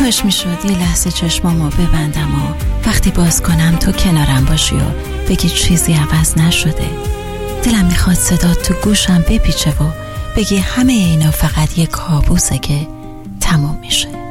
کاش میشد یه لحظه چشمامو ببندم و وقتی باز کنم تو کنارم باشی و بگی چیزی عوض نشده. دلم میخواد صدات تو گوشم بپیچه و بگی همه اینا فقط یه کابوسه که تموم میشه.